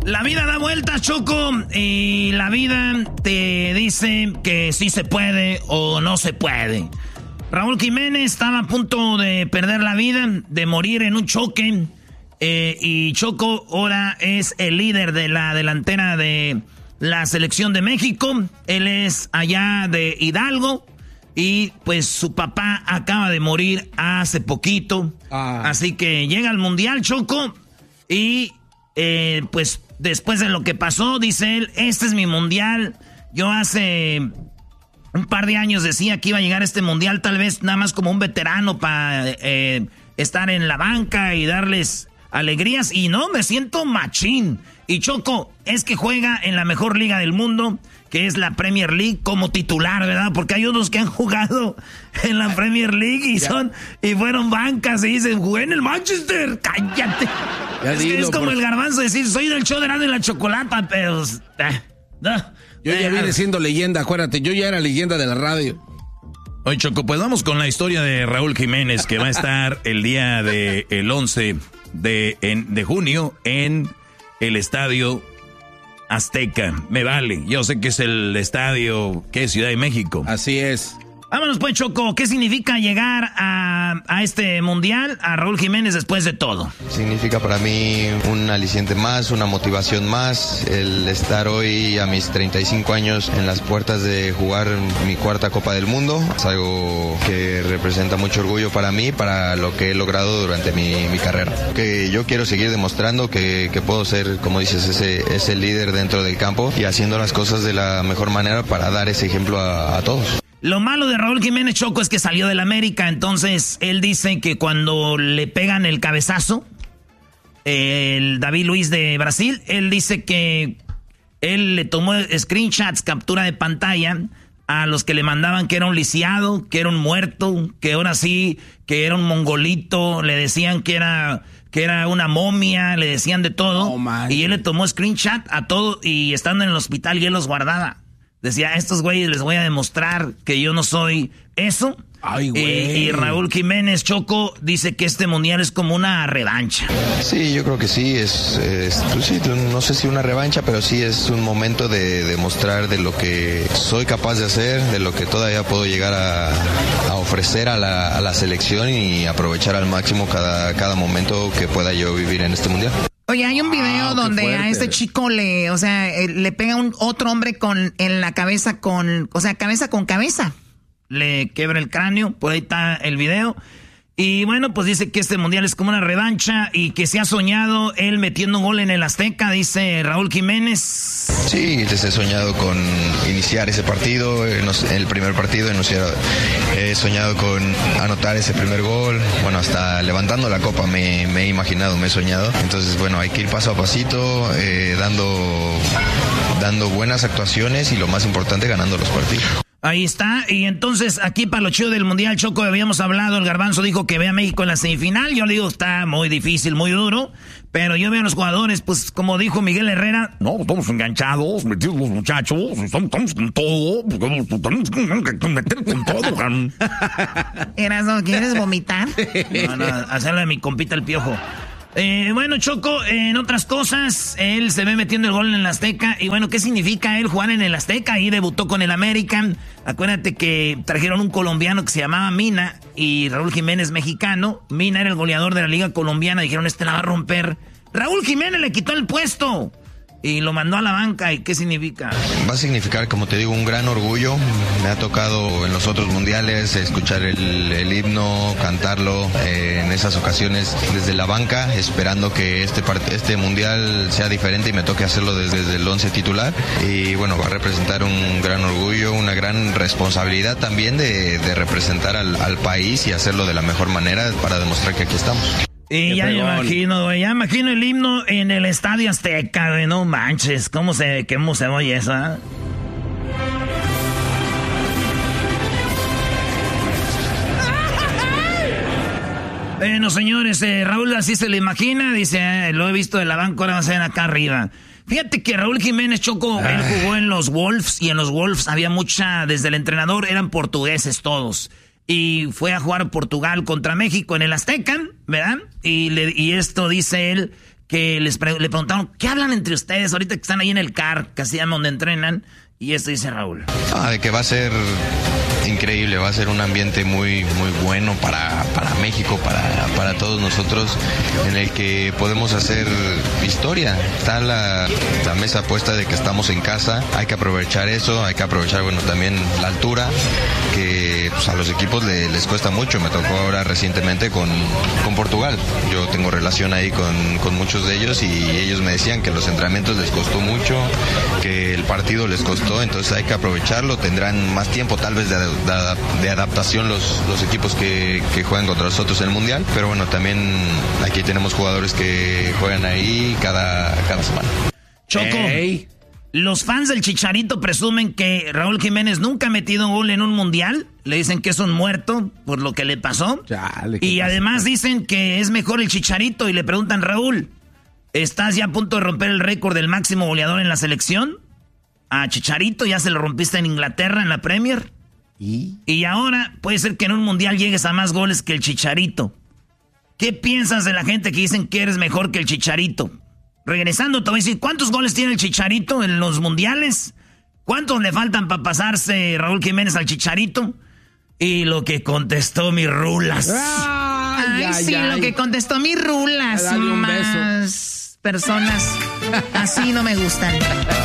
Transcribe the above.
La vida da vueltas, Choco, y la vida te dice que sí se puede o no se puede. Raúl Jiménez estaba a punto de perder la vida, de morir en un choque, y Choco ahora es el líder de la delantera de la selección de México. Él es allá de Hidalgo, y pues su papá acaba de morir hace poquito. Así que llega al Mundial, Choco, y pues después de lo que pasó, dice él, este es mi Mundial. Yo hace un par de años decía que iba a llegar a este Mundial tal vez nada más como un veterano para estar en la banca y darles alegrías. Y no, me siento machín. Y Choco, es que juega en la mejor liga del mundo, que es la Premier League, como titular, ¿verdad? Porque hay unos que han jugado en la Premier League y fueron bancas y dicen, jugué en el Manchester. ¡Cállate! Es como el Garbanzo decir, soy del show de Erasmo y la Chocolata, pero... Yo ya vine siendo leyenda, acuérdate, yo ya era leyenda de la radio. Oye, Choco, pues vamos con la historia de Raúl Jiménez, que va a estar el día el 11 de junio en el Estadio Azteca. Me vale, yo sé que es el estadio, que es Ciudad de México. Así es. Vámonos pues, Choco, ¿qué significa llegar a este Mundial, a Raúl Jiménez, después de todo? Significa para mí un aliciente más, una motivación más, el estar hoy a mis 35 años en las puertas de jugar mi cuarta Copa del Mundo. Es algo que representa mucho orgullo para mí, para lo que he logrado durante mi carrera. Que yo quiero seguir demostrando que puedo ser, como dices, ese líder dentro del campo y haciendo las cosas de la mejor manera para dar ese ejemplo a todos. Lo malo de Raúl Jiménez, Choco, es que salió del América. Entonces él dice que cuando le pegan el cabezazo, el David Luiz de Brasil, él dice que él le tomó screenshots, captura de pantalla, a los que le mandaban que era un lisiado, que era un muerto, que ahora sí, que era un mongolito, le decían que era una momia, le decían de todo. Y él le tomó screenshot a todo y estando en el hospital y él los guardaba. Decía, a estos güeyes les voy a demostrar que yo no soy eso. Ay, güey. Y Raúl Jiménez, Choco, dice que este Mundial es como una revancha. Sí, yo creo que sí, no sé si una revancha, pero sí es un momento de demostrar de lo que soy capaz de hacer, de lo que todavía puedo llegar a ofrecer a la selección y aprovechar al máximo cada momento que pueda yo vivir en este Mundial. Oye, hay un video donde a este chico le pega otro hombre en la cabeza cabeza con cabeza. Le quebra el cráneo, por ahí está el video. Y bueno, pues dice que este Mundial es como una revancha y que se ha soñado él metiendo un gol en el Azteca, dice Raúl Jiménez. Sí, les he soñado con iniciar ese partido, el primer partido, he soñado con anotar ese primer gol, bueno, hasta levantando la copa me he imaginado, me he soñado. Entonces, bueno, hay que ir paso a pasito, dando buenas actuaciones y lo más importante, ganando los partidos. Ahí está, y entonces aquí para lo chido del Mundial, Choco, habíamos hablado, el Garbanzo dijo que ve a México en la semifinal, yo le digo, está muy difícil, muy duro, pero yo veo a los jugadores, pues como dijo Miguel Herrera, no, estamos enganchados, metidos los muchachos, estamos con todo, tenemos que meter con todo. Erasmo, ¿quieres vomitar? No, hacerle a mi compita el Piojo. Bueno, Choco, en otras cosas, él se ve metiendo el gol en el Azteca. Y bueno, ¿qué significa él jugar en el Azteca? Ahí debutó con el American. Acuérdate que trajeron un colombiano que se llamaba Mina y Raúl Jiménez mexicano. Mina era el goleador de la Liga Colombiana. Dijeron, la va a romper. Raúl Jiménez le quitó el puesto y lo mandó a la banca. ¿Y qué significa? Va a significar, como te digo, un gran orgullo. Me ha tocado en los otros mundiales escuchar el himno, cantarlo en esas ocasiones desde la banca, esperando que este mundial sea diferente y me toque hacerlo desde el 11 titular. Y bueno, va a representar un gran orgullo, una gran responsabilidad también de representar al país y hacerlo de la mejor manera para demostrar que aquí estamos. Y ya imagino el himno en el Estadio Azteca, güey, no manches, ¿cómo se oye esa? Bueno, señores, Raúl así se le imagina, dice, lo he visto de la banca, ahora va a ser acá arriba. Fíjate que Raúl Jiménez, Choco, él jugó en los Wolves, y en los Wolves había desde el entrenador, eran portugueses todos. Y fue a jugar Portugal contra México en el Azteca, ¿verdad? Y esto dice él que le preguntaron, ¿qué hablan entre ustedes ahorita que están ahí en el CAR, que se llama donde entrenan? Y esto dice Raúl. De que va a ser increíble, va a ser un ambiente muy muy bueno para México, para todos nosotros, en el que podemos hacer historia. Está la mesa puesta de que estamos en casa, hay que aprovechar eso, hay que aprovechar también la altura, que pues, a los equipos les cuesta mucho. Me tocó ahora recientemente con Portugal. Yo tengo relación ahí con muchos de ellos y ellos me decían que los entrenamientos les costó mucho, que el partido les costó, entonces hay que aprovecharlo. Tendrán más tiempo tal vez de adaptación los equipos que juegan contra nosotros en el Mundial, pero bueno, también aquí tenemos jugadores que juegan ahí cada semana. Choco, los fans del Chicharito presumen que Raúl Jiménez nunca ha metido un gol en un Mundial. Le dicen que es un muerto por lo que le pasó. Y además dicen que es mejor el Chicharito y le preguntan, Raúl, ¿estás ya a punto de romper el récord del máximo goleador en la selección? A Chicharito ya se lo rompiste en Inglaterra en la Premier. Y ahora puede ser que en un Mundial llegues a más goles que el Chicharito. ¿Qué piensas de la gente que dicen que eres mejor que el Chicharito? Regresando te voy a decir, ¿cuántos goles tiene el Chicharito en los mundiales? ¿Cuántos le faltan para pasarse Raúl Jiménez al Chicharito? Y lo que contestó mi Rulas. Lo que contestó mi Rulas. Más personas así no me gustan.